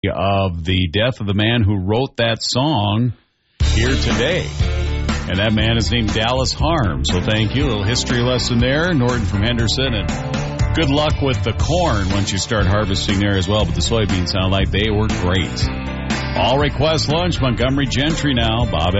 of the death of the man who wrote that song here today. And that man is named Dallas Harm. So thank you. A little history lesson there. Norton from Henderson. And good luck with the corn once you start harvesting there as well. But the soybeans sound like they were great. All Request Lunch, Montgomery Gentry now. Bob